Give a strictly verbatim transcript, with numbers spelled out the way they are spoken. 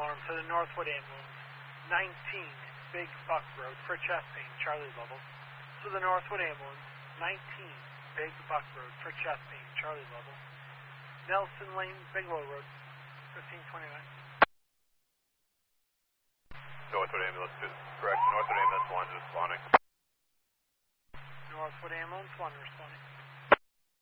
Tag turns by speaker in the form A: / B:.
A: alarm to the Northwood Ambulance, nineteen Big Buck Road for chest pain, Charlie level. To the Northwood Ambulance, nineteen Big Buck Road for chest pain, Charlie level. Nelson Lane, Bigelow Road, fifteen twenty-nine.
B: Northwood Ambulance two, correct. Northwood Ambulance one responding.
A: Northwood Ambulance one responding.